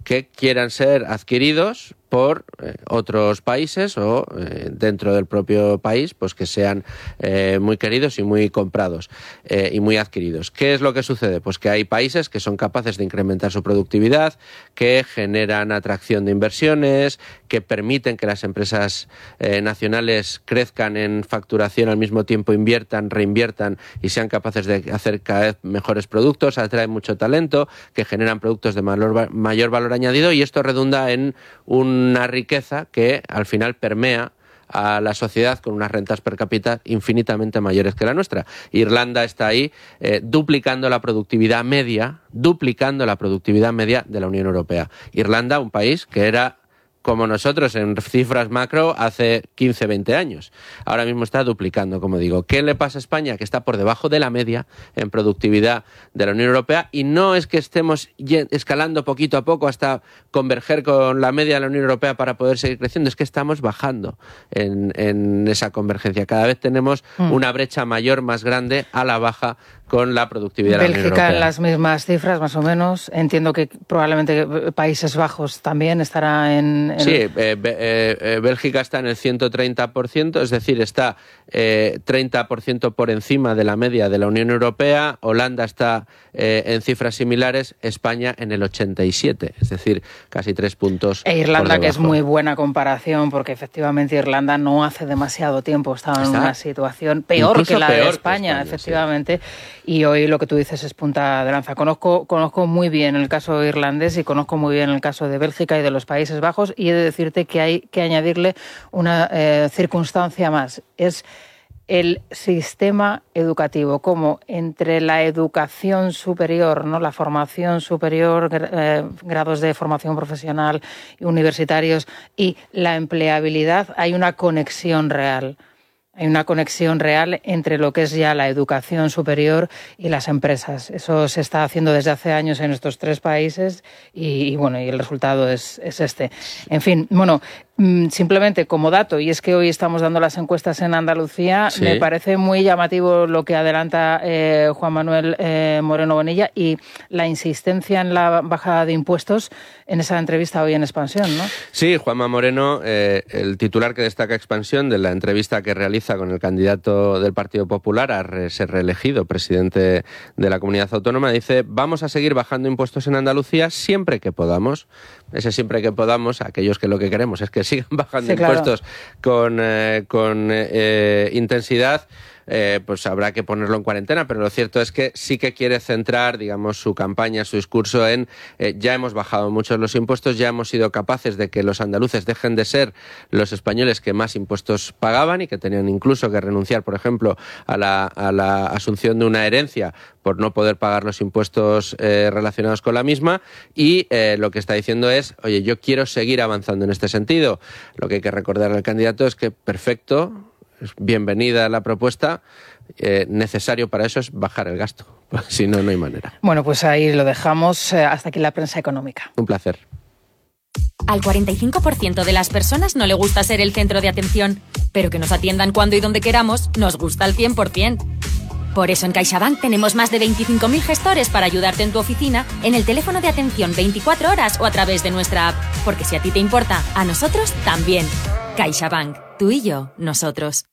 que quieran ser adquiridos por otros países o dentro del propio país, pues que sean muy queridos y muy comprados y muy adquiridos. ¿Qué es lo que sucede? Pues que hay países que son capaces de incrementar su productividad, que generan atracción de inversiones, que permiten que las empresas nacionales crezcan en facturación, al mismo tiempo inviertan, reinviertan y sean capaces de hacer cada vez mejores productos, atraen mucho talento, que generan productos de mayor valor añadido, y esto redunda en una riqueza que al final permea a la sociedad con unas rentas per cápita infinitamente mayores que la nuestra. Irlanda está ahí duplicando la productividad media de la Unión Europea. Irlanda, un país que era como nosotros en cifras macro hace 15, 20 años. Ahora mismo está duplicando, como digo. ¿Qué le pasa a España? Que está por debajo de la media en productividad de la Unión Europea, y no es que estemos escalando poquito a poco hasta converger con la media de la Unión Europea para poder seguir creciendo, es que estamos bajando en esa convergencia. Cada vez tenemos una brecha mayor, más grande, a la baja con la productividad de la Unión Europea. Bélgica en las mismas cifras, más o menos. Entiendo que probablemente Países Bajos también estará en... Sí, Bélgica está en el 130%, es decir, está 30% por encima de la media de la Unión Europea. Holanda está en cifras similares, España en el 87%, es decir, casi 3 puntos. E Irlanda, que es muy buena comparación, porque efectivamente Irlanda no hace demasiado tiempo estaba en una situación peor que la de España, efectivamente. Sí. Y hoy lo que tú dices es punta de lanza. Conozco muy bien el caso irlandés y conozco muy bien el caso de Bélgica y de los Países Bajos, y he de decirte que hay que añadirle una circunstancia más. Es el sistema educativo, como entre la educación superior, ¿no?, la formación superior, grados de formación profesional, universitarios, y la empleabilidad, hay una conexión real. Hay una conexión real entre lo que es ya la educación superior y las empresas. Eso se está haciendo desde hace años en estos 3 países y el resultado es este. En fin, simplemente como dato, y es que hoy estamos dando las encuestas en Andalucía, sí. Me parece muy llamativo lo que adelanta Juan Manuel Moreno Bonilla y la insistencia en la bajada de impuestos en esa entrevista hoy en Expansión, ¿no? Sí, Juanma Moreno, el titular que destaca Expansión de la entrevista que realiza con el candidato del Partido Popular a ser reelegido presidente de la comunidad autónoma, dice: vamos a seguir bajando impuestos en Andalucía siempre que podamos. Ese siempre que podamos, aquellos que lo que queremos es que sigan bajando impuestos con intensidad, pues habrá que ponerlo en cuarentena, pero lo cierto es que sí que quiere centrar, digamos, su campaña, su discurso en ya hemos bajado muchos los impuestos, ya hemos sido capaces de que los andaluces dejen de ser los españoles que más impuestos pagaban y que tenían incluso que renunciar, por ejemplo, a la asunción de una herencia por no poder pagar los impuestos relacionados con la misma, y lo que está diciendo es: oye, yo quiero seguir avanzando en este sentido. Lo que hay que recordar al candidato es que perfecto, bienvenida la propuesta, necesario para eso es bajar el gasto, si no, no hay manera. Bueno, pues ahí lo dejamos. Hasta aquí la prensa económica. Un placer. Al 45% de las personas no le gusta ser el centro de atención, pero que nos atiendan cuando y donde queramos nos gusta al 100%. Por eso en CaixaBank tenemos más de 25.000 gestores para ayudarte en tu oficina, en el teléfono de atención 24 horas o a través de nuestra app. Porque si a ti te importa, a nosotros también. CaixaBank. Tú y yo, nosotros.